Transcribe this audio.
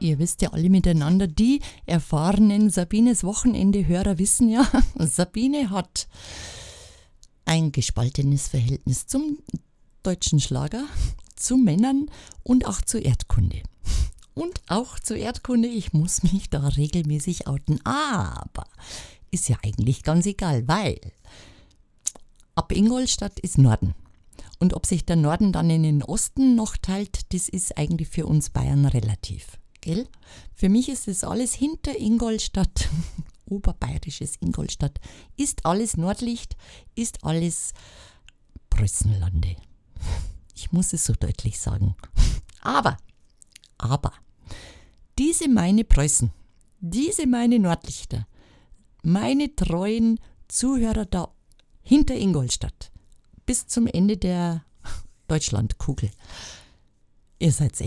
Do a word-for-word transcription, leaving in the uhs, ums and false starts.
ihr wisst ja alle miteinander, die erfahrenen Sabines Wochenende-Hörer wissen ja, Sabine hat ein gespaltenes Verhältnis zum deutschen Schlager, zu Männern und auch zur Erdkunde. Und auch zur Erdkunde, ich muss mich da regelmäßig outen, aber ist ja eigentlich ganz egal, weil ab Ingolstadt ist Norden. Und ob sich der Norden dann in den Osten noch teilt, das ist eigentlich für uns Bayern relativ. Gell? Für mich ist das alles hinter Ingolstadt, oberbayerisches Ingolstadt, ist alles Nordlicht, ist alles Preußenlande. Ich muss es so deutlich sagen. Aber, aber, diese meine Preußen, diese meine Nordlichter, meine treuen Zuhörer da hinter Ingolstadt, bis zum Ende der Deutschlandkugel. Ihr seid echt